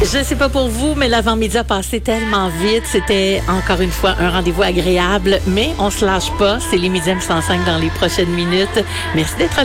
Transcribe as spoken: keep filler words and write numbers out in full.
Je sais pas pour vous, mais l'avant-midi a passé tellement vite. C'était encore une fois un rendez-vous agréable, mais on se lâche pas. C'est les Midi M cent cinq dans les prochaines minutes. Merci d'être là.